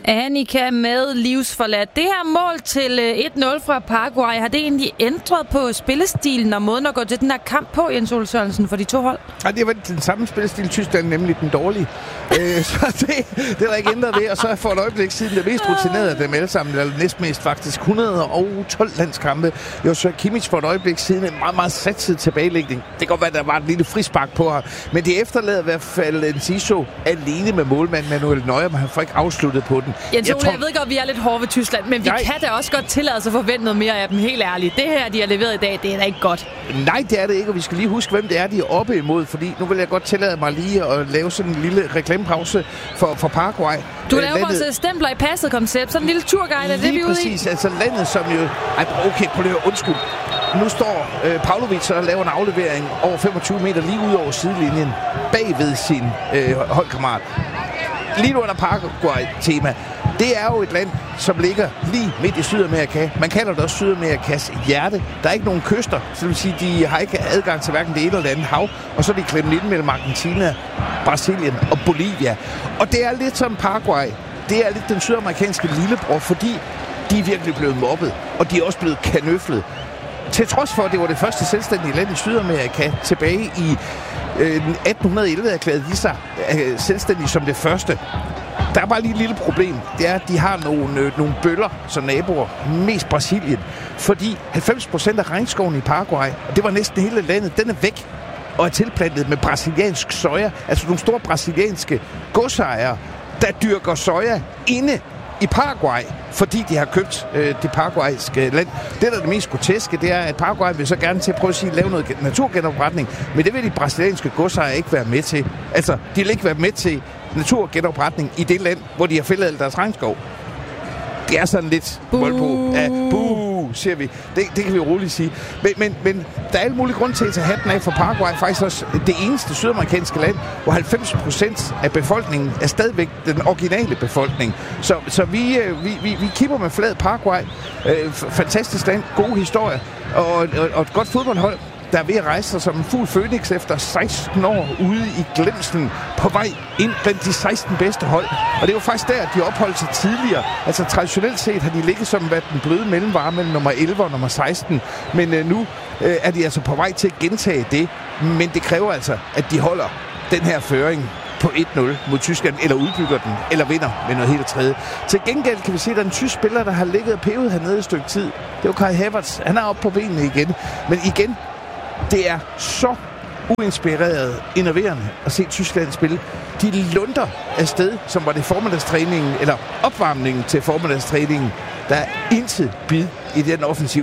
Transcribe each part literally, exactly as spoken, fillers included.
Annika med livsforladt. Det her mål til et nul fra Paraguay, har det egentlig ændret på spillestilen og måden at gå til den her kamp på, Jens Ole Sørensen, for de to hold? Ja, det var den samme spillestil, Tyskland, nemlig den dårlige. øh, så det, det er der ikke ændret ved. Og så for et øjeblik siden det mest rutinerede af dem alle sammen, eller næstmest faktisk, et hundrede og tolv landskampe. Jo, så Kimmich for et øjeblik siden en meget, meget satset tilbagelægning. Det kan godt være, at der var et lille frispark på her. Men det efterlader i hvert fald Enciso alene med målmand Manuel Neuer, men han får ikke afsluttet på den. Jens Ole, jeg, jeg ved godt, at vi er lidt hårde ved Tyskland, men vi nej. kan da også godt tillade os at forvente noget mere af dem, helt ærligt. Det her, de har leveret i dag, det er da ikke godt. Nej, det er det ikke, og vi skal lige huske, hvem det er, de er oppe imod, fordi nu vil jeg godt tillade mig lige at lave sådan en lille reklamepause for, for Paraguay. Du laver landet... vores stempler i passet koncept, sådan en lille turguide, er det, vi er ude i? Lige præcis, altså landet, som jo... Ej, okay, prøv lige at undskyld. Nu står øh, Pavlovic og laver en aflevering over femogtyve meter lige ud over sidelinjen, bagved sin øh, holdkammerat. Lige nu er der Paraguay-tema. Det er jo et land, som ligger lige midt i Sydamerika. Man kalder det også Sydamerikas hjerte. Der er ikke nogen kyster, så det vil sige, de har ikke adgang til hverken det ene eller det andet hav. Og så er de klemt ind mellem Argentina, Brasilien og Bolivia. Og det er lidt som Paraguay. Det er lidt den sydamerikanske lillebror, fordi de er virkelig blevet mobbet. Og de er også blevet kanøflet. Til trods for, at det var det første selvstændige land i Sydamerika tilbage i øh, atten elleve erklærede de sig øh, selvstændige som det første. Der er bare lige et lille problem. Det er, at de har nogle, øh, nogle bøller som naboer, mest Brasilien. Fordi halvfems procent af regnskoven i Paraguay, og det var næsten hele landet, den er væk og er tilplantet med brasiliansk soja. Altså nogle store brasilianske godsejere, der dyrker soja inde i Paraguay, fordi de har købt øh, det paraguayske land. Det, der er det mest groteske, det er, at Paraguay vil så gerne til at prøve at sige, at lave noget naturgenopretning, men det vil de brasilianske godsejere ikke være med til. Altså, de vil ikke være med til naturgenopretning i det land, hvor de har fældet al deres regnskov. Det er sådan lidt vold på. Ja, buh, siger vi. Det, det kan vi roligt sige. Men, men, men der er alle mulige grunde til at tage hatten af for Paraguay. Faktisk også det eneste sydamerikanske land, hvor halvfems procent af befolkningen er stadigvæk den originale befolkning. Så, så vi, vi, vi, vi kipper med flad Paraguay. Øh, fantastisk land, gode historie og, og, og et godt fodboldhold, der er ved at rejse sig som en fugl Phoenix efter seksten år ude i glemslen på vej ind blandt de seksten bedste hold. Og det er jo faktisk der, de opholdt sig tidligere. Altså traditionelt set har de ligget som været den bløde mellemvare mellem nummer elleve og nummer seksten. Men øh, nu øh, er de altså på vej til at gentage det. Men det kræver altså, at de holder den her føring på et nul mod Tyskland, eller udbygger den, eller vinder med noget helt tredje. Til gengæld kan vi se, at der er en tysk spiller, der har ligget og pevet hernede et stykke tid. Det er jo Kai Havertz. Han er oppe på benene igen. Men igen, det er så uinspireret, innoverende at se Tyskland spille. De lunder afsted, som var det formiddagstræningen, eller opvarmningen til formiddagstræningen. Der er intet bid i den offensiv,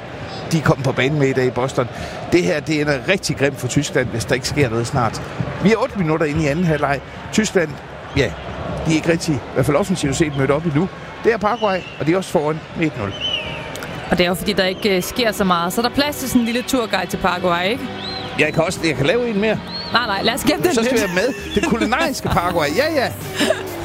de kom på banen med i dag i Boston. Det her, det ender rigtig grimt for Tyskland, hvis der ikke sker noget snart. Vi er otte minutter inde i anden halvleg. Tyskland, ja, de er ikke rigtig, i hvert fald offensivt set, mødt op endnu. Det er Paraguay, og de er også foran med et nul. Og det er jo fordi, der ikke sker så meget. Så er der plads til sådan en lille turguide til Paraguay, ikke? Jeg kan også jeg kan lave en mere. Nej, nej, lad os gemme den. Så skal jeg med. Det kulinariske Paraguay. Ja, ja.